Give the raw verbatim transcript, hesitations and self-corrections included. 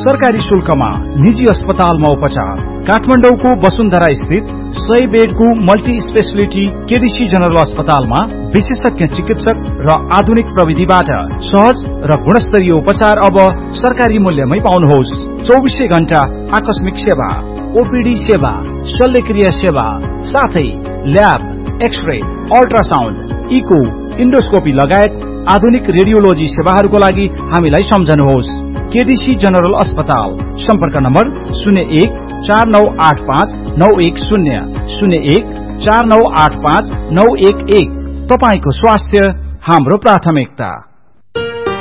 सरकारी शुल्कमा निजी अस्पतालमा उपचार। काठमाडौँको वसुन्धरा स्थित सय बेडको मल्टी स्पेशलिटी केडीसी जनरल अस्पतालमा विशेषज्ञ चिकित्सक र आधुनिक प्रविधिबाट सहज र गुणस्तरीय उपचार अब सरकारी मूल्यमै पाउनुहोस्। चौबिसै घण्टा आकस्मिक सेवा, ओपीडी सेवा, शल्यक्रिया सेवा, साथै lab, x-ray, ultrasound, eco, endoscopy लगायत आधुनिक रेडियोलोजी सेवाहरूको लागि हामीलाई सम्झनुहोस्। केडीसी जनरल अस्पताल। सम्पर्क नम्बर शून्य एक चार नौ आठ पाँच नौ एक शून्य शून्य एक चार नौ आठ पाँच नौ एक एक। तपाईको स्वास्थ्य हाम्रो प्राथमिकता।